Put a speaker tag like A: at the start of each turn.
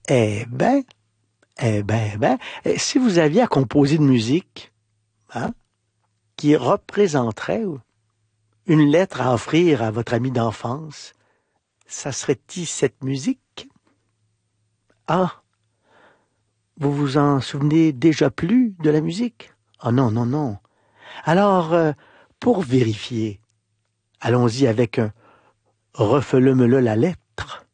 A: Eh ben, si vous aviez à composer une musique, hein, qui représenterait une lettre à offrir à votre ami d'enfance, ça serait-il cette musique? Ah, vous vous en souvenez déjà plus de la musique? Ah non, non, non. Alors, pour vérifier, allons-y avec un refele-me-le la lettre.